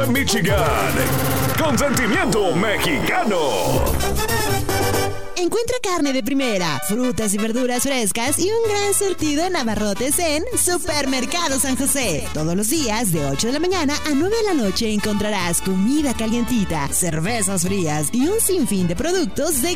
Michigan, con sentimiento mexicano. Encuentra carne de primera, frutas y verduras frescas y un gran surtido en abarrotes en Supermercado San José. Todos los días de 8 de la mañana a 9 de la noche encontrarás comida calientita, cervezas frías y un sinfín de productos de